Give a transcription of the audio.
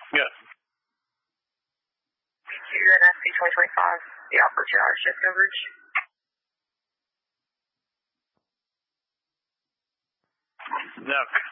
Yes. You're at SC 2025, the offer 2-hour shift coverage. No.